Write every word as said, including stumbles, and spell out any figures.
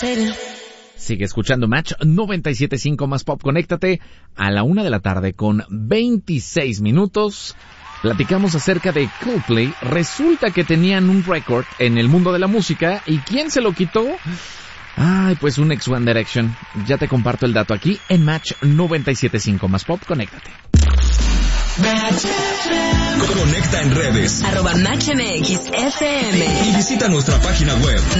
Sigue escuchando Match noventa y siete punto cinco más Pop. Conéctate a la una de la tarde con veintiséis minutos. Platicamos acerca de Coldplay. Resulta que tenían un récord en el mundo de la música. ¿Y quién se lo quitó? Ay, pues un ex One Direction. Ya te comparto el dato aquí en Match noventa y siete punto cinco más Pop. Conéctate. Conecta en redes. Arroba Match M X F M. Y visita nuestra página web.